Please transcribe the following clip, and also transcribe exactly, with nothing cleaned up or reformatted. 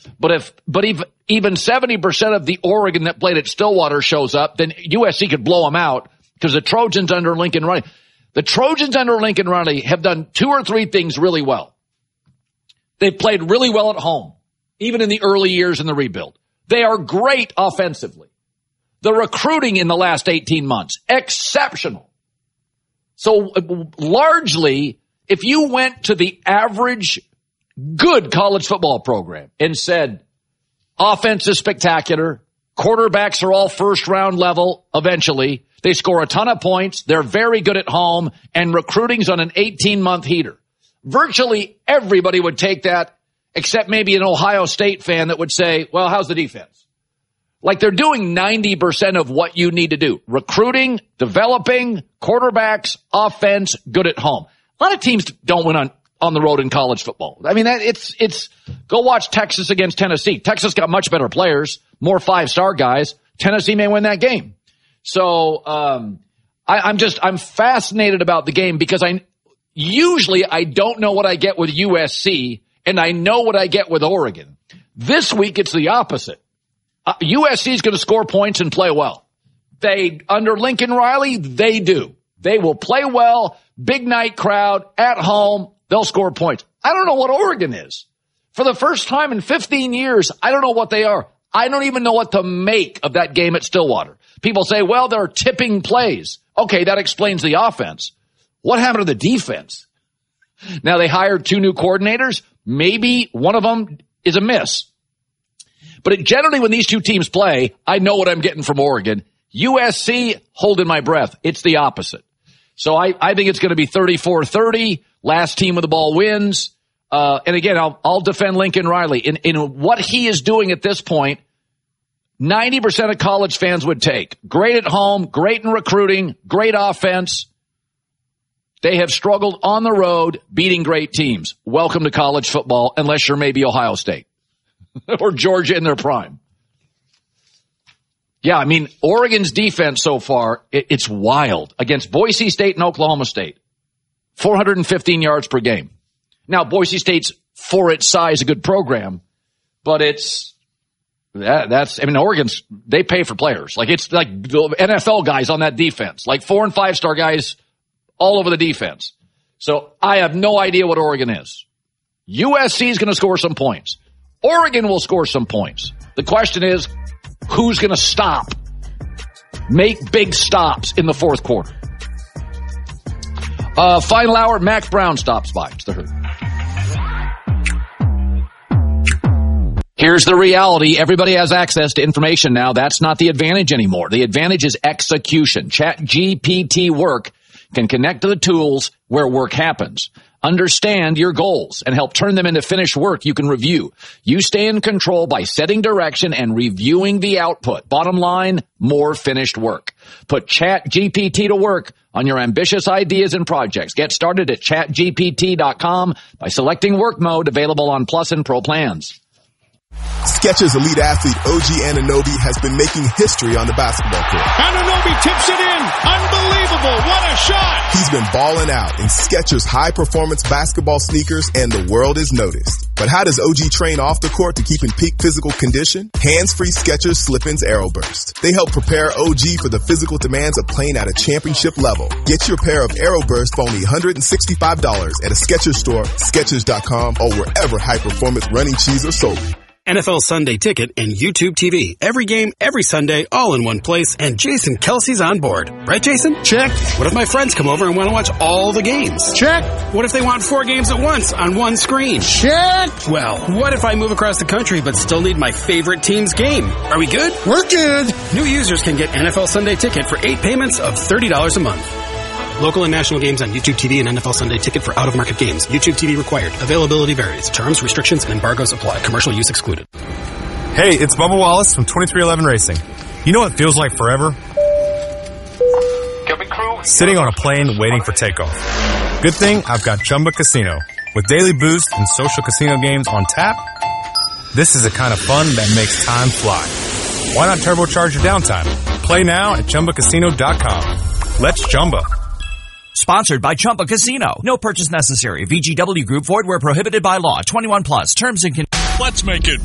But if, but if even seventy percent of the Oregon that played at Stillwater shows up, then U S C could blow them out because the Trojans under Lincoln Riley, the Trojans under Lincoln Riley have done two or three things really well. They've played really well at home, even in the early years in the rebuild. They are great offensively. The recruiting in the last eighteen months, exceptional. So largely, if you went to the average good college football program and said, offense is spectacular, quarterbacks are all first round level eventually, they score a ton of points, they're very good at home, and recruiting's on an eighteen month heater. Virtually everybody would take that, except maybe an Ohio State fan that would say, well, how's the defense? Like they're doing ninety percent of what you need to do. Recruiting, developing, quarterbacks, offense, good at home. A lot of teams don't win on, on the road in college football. I mean, it's, it's, go watch Texas against Tennessee. Texas got much better players, more five-star guys. Tennessee may win that game. So, um, I, I'm just, I'm fascinated about the game because I, usually I don't know what I get with U S C and I know what I get with Oregon. This week it's the opposite. Uh, U S C is going to score points and play well. They, under Lincoln Riley, they do. They will play well, big night crowd, at home, they'll score points. I don't know what Oregon is. For the first time in fifteen years, I don't know what they are. I don't even know what to make of that game at Stillwater. People say, well, they're tipping plays. Okay, that explains the offense. What happened to the defense? Now they hired two new coordinators. Maybe one of them is a miss. But it, generally when these two teams play, I know what I'm getting from Oregon. U S C, holding my breath. It's the opposite. So I, I think it's going to be thirty-four thirty. Last team with the ball wins. Uh, and again, I'll, I'll defend Lincoln Riley. In, in what he is doing at this point, ninety percent of college fans would take. Great at home, great in recruiting, great offense. They have struggled on the road beating great teams. Welcome to college football, unless you're maybe Ohio State or Georgia in their prime. Yeah, I mean, Oregon's defense so far, it, it's wild. Against Boise State and Oklahoma State, four hundred fifteen yards per game. Now, Boise State's, for its size, a good program, but it's, that, that's, I mean, Oregon's, they pay for players. Like, it's like the N F L guys on that defense, like four and five star guys all over the defense. So I have no idea what Oregon is. U S C is going to score some points. Oregon will score some points. The question is, who's going to stop? Make big stops in the fourth quarter. Uh, final hour, Mac Brown stops by. It's the Herd. Here's the reality. Everybody has access to information now. That's not the advantage anymore. The advantage is execution. ChatGPT Work can connect to the tools where work happens. Understand your goals and help turn them into finished work you can review. You stay in control by setting direction and reviewing the output. Bottom line, more finished work. Put ChatGPT to work on your ambitious ideas and projects. Get started at chat G P T dot com by selecting work mode, available on Plus and Pro plans. Skechers elite athlete O G Anunoby has been making history on the basketball court. Anunoby tips it in. Unbelievable. What a shot. He's been balling out in Skechers high-performance basketball sneakers, and the world has noticed. But how does O G train off the court to keep in peak physical condition? Hands-free Skechers Slip-ins Aeroburst. They help prepare O G for the physical demands of playing at a championship level. Get your pair of Aeroburst for only one hundred sixty-five dollars at a Skechers store, Skechers dot com, or wherever high-performance running shoes are sold. N F L Sunday Ticket and YouTube T V. Every game, every Sunday, all in one place, and Jason Kelsey's on board. Right, Jason? Check. What if my friends come over and want to watch all the games? Check. What if they want four games at once on one screen? Check. Well, what if I move across the country but still need my favorite team's game? Are we good? We're good. New users can get N F L Sunday Ticket for eight payments of thirty dollars a month. Local and national games on YouTube T V and N F L Sunday Ticket for out-of-market games. YouTube T V required. Availability varies. Terms, restrictions, and embargoes apply. Commercial use excluded. Hey, it's Bubba Wallace from twenty-three eleven Racing. You know what feels like forever? Sitting on a plane waiting for takeoff. Good thing I've got Chumba Casino. With daily boost and social casino games on tap, this is the kind of fun that makes time fly. Why not turbocharge your downtime? Play now at Chumba Casino dot com. Let's Chumba. Sponsored by Chumba Casino. No purchase necessary. V G W Group. Void where prohibited by law. twenty-one plus. Terms and conditions. Let's make it